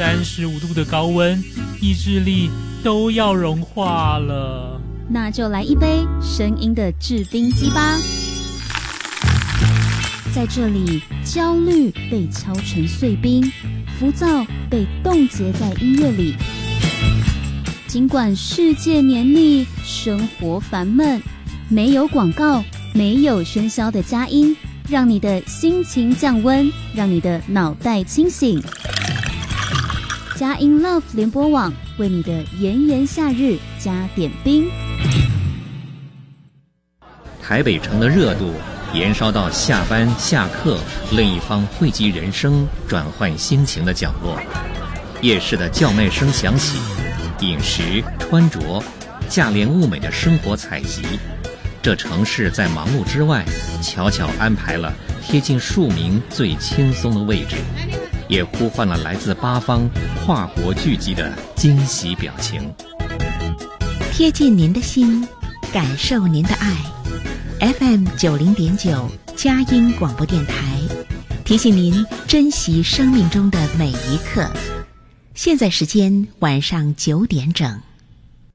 35度的高温，意志力都要融化了。 那就来一杯声音的制冰机吧。在这里，焦虑被敲成碎冰，浮躁被冻结在音乐里。尽管世界黏腻，生活烦闷，没有广告，没有喧嚣的佳音，让你的心情降温，让你的脑袋清醒。佳音 Love 联播网为你的炎炎夏日加点冰。 台北城的热度延烧到下班下课另一方汇集人生转换心情的角落，夜市的叫卖声响起，饮食穿着价廉物美的生活采集，这城市在忙碌之外悄悄安排了贴近庶民最轻松的位置，也呼唤了来自八方跨国聚集的惊喜表情。 贴近您的心，感受您的爱。FM 90.9佳音广播电台提醒您珍惜生命中的每一刻。现在时间晚上9点整。